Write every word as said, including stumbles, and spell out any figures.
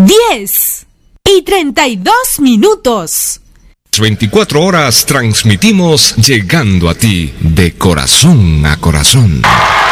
diez y treinta y dos minutos. veinticuatro horas transmitimos llegando a ti de corazón a corazón.